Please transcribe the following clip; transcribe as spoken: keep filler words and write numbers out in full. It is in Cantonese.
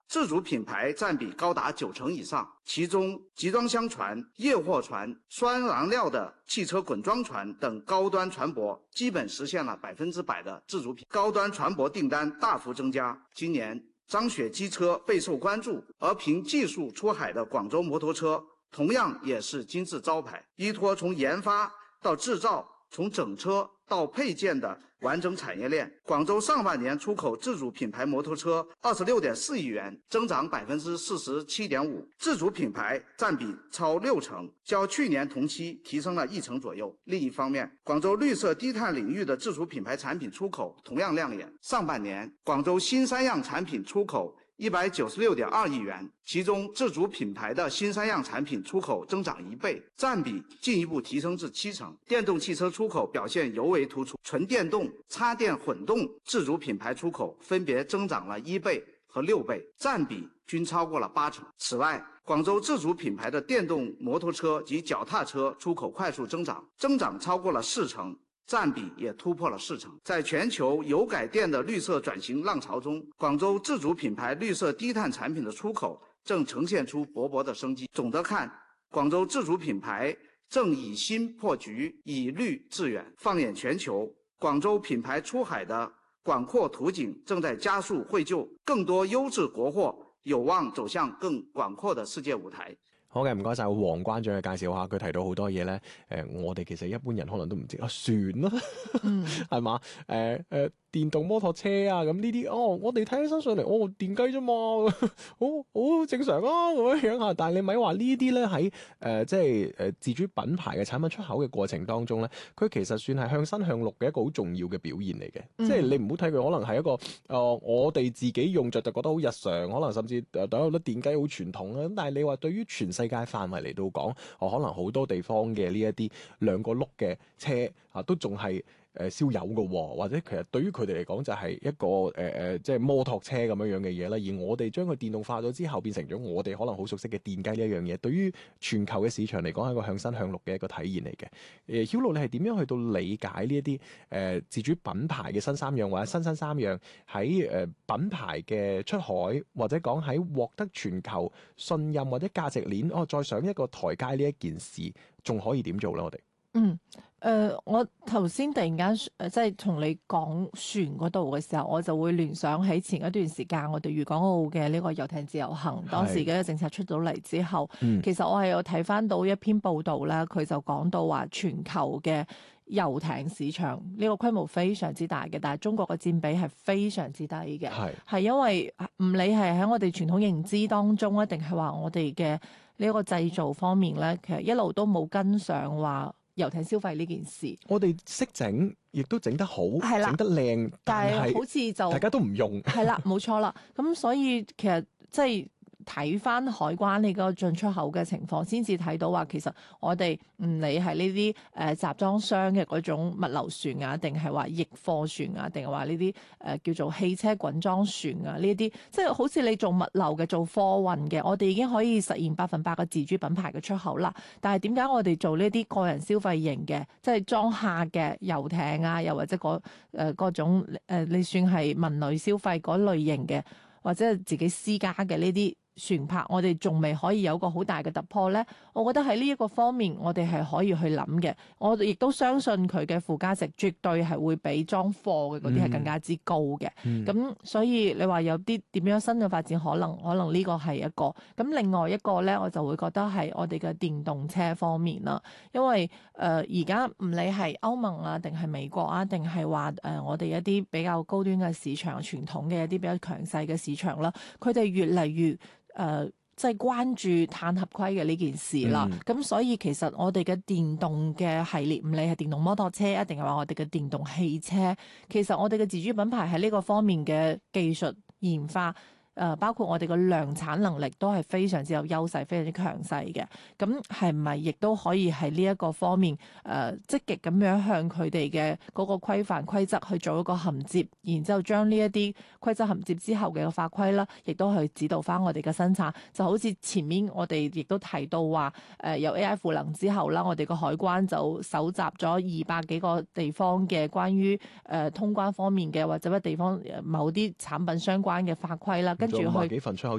自主品牌占比高达九成以上，其中集装箱船、液货船、双燃料的汽车滚装船等高端船舶基本实现了百分之百的自主品，高端船舶订单大幅增加。今年张雪机车备受关注，而凭技术出海的广州摩托车同样也是金字招牌，依托从研发到制造，从整车到配件的完整产业链。广州上半年出口自主品牌摩托车二十六点四亿元，增长百分之四十七点五，自主品牌占比超六成，较去年同期提升了一成左右。另一方面，广州绿色低碳领域的自主品牌产品出口同样亮眼。上半年，广州新三样产品出口一百九十六点二亿元，其中自主品牌的新三样产品出口增长一倍，占比进一步提升至七成。电动汽车出口表现尤为突出，纯电动、插电混动自主品牌出口分别增长了一倍和六倍，占比均超过了八成。此外，广州自主品牌的电动摩托车及脚踏车出口快速增长，增长超过了四成。占比也突破了四成。在全球油改电的绿色转型浪潮中，广州自主品牌绿色低碳产品的出口正呈现出勃勃的生机。总的看，广州自主品牌正以新破局，以绿致远。放眼全球，广州品牌出海的广阔途徑正在加速绘就，更多優質國貨有望走向更廣闊的世界舞台。 好嘅，唔該晒黃關長嘅介紹下，佢提到好多嘢咧，誒、呃，我哋其實一般人可能都唔知啊，算啦，係嘛、嗯？誒誒、呃呃，電動摩托車啊，咁呢啲哦，我哋睇起身上嚟，哦，電雞啫嘛，好好正常啊，咁樣樣嚇。但係你咪話呢啲咧喺誒即係誒自主品牌嘅產品出口嘅過程當中咧，佢其實算係向新向綠嘅一個好重要嘅表現嚟嘅。嗯、即係你唔好睇佢可能係一個誒、呃，我哋自己用着就覺得好日常，可能甚至誒覺得電雞好傳統啊。咁但係你話對於全世界範圍嚟到講，我、呃、可能好多地方嘅呢一啲兩個轆嘅車啊，都仲係誒燒油嘅喎，或者其實對於佢哋嚟講就係一個誒誒、呃、即係摩托車咁樣樣嘅嘢啦。而我哋將佢電動化咗之後，變成咗我哋可能好熟悉嘅電雞呢一樣嘢。對於全球嘅市場嚟講，係一個向新向綠嘅一個體現嚟嘅。誒、呃，曉露，你係點樣去到理解呢一啲誒自主品牌嘅新三樣或者新新三樣喺誒、呃、品牌嘅出海，或者講喺獲得全球信任或者價值鏈，哦，再上一個台階呢一件事，仲可以點做咧？我哋嗯。誒、呃，我頭先突然間誒、呃，即係同你講船嗰度嘅時候，我就會聯想起前一段時間我哋粵港澳嘅呢個遊艇自由行，當時嘅政策出到嚟之後，嗯、其實我係有睇翻到一篇報道啦，佢就講到話全球嘅遊艇市場呢個規模非常之大嘅，但係中國嘅佔比係非常之低嘅，係係因為唔理係喺我哋傳統認知當中啊，定係話我哋嘅呢個製造方面咧，其實一路都冇跟上話遊艇消費呢件事， 我哋識整，亦都整得好，整的得靚， 但係好似就大家都唔用， 係啦，冇錯啦。咁所以其實即係睇翻海關呢個進出口嘅情況，先至睇到話其實我哋唔理係呢啲誒集裝箱嘅嗰種物流船啊，定係話易貨船啊，定係話呢啲誒叫做汽車滾裝船啊，呢啲即係好似你做物流嘅、做貨運嘅，我哋已經可以實現百分百嘅自主品牌嘅出口啦。但係點解我哋做呢啲個人消費型嘅，即係裝客嘅遊艇啊，又或者嗰誒嗰種誒、呃，你算係文旅消費嗰類型嘅，或者係自己私家嘅呢啲船舶，我哋仲未可以有個好大嘅突破咧。我覺得喺呢一個方面，我哋係可以去諗嘅。我亦都相信佢嘅附加值絕對係會比裝貨嘅嗰啲係更加之高嘅。咁、嗯、所以你話有啲點樣新嘅發展，可能可能呢個係一個。咁另外一個咧，我就會覺得係我哋嘅電動車方面啦。因為誒而家唔理係歐盟啊，定係美國啊，定係話誒我哋一啲比較高端嘅市場、傳統嘅一啲比較強勢嘅市場啦，佢哋越嚟越誒，即係、呃就是、關注碳合規嘅呢件事啦。咁、嗯、所以其實我哋嘅電動嘅系列，唔理係電動摩托車，一定係話我哋嘅電動汽車，其實我哋嘅自主品牌喺呢個方面嘅技術研發，誒、呃、包括我哋嘅量產能力都係非常之有優勢，非常之強勢嘅。咁係唔係亦都可以喺呢一個方面誒、呃、積極咁樣向佢哋嘅嗰個規範規則去做一個銜接，然之後將呢一啲規則銜接之後嘅法規啦，亦都去指導翻我哋嘅生產。就好似前面我哋亦都提到話，誒、呃、有 A I 賦能之後啦，我哋個海關就搜集咗二百幾個地方嘅關於誒、呃、通關方面嘅或者乜地方某啲產品相關嘅法規啦，跟住去幾份出口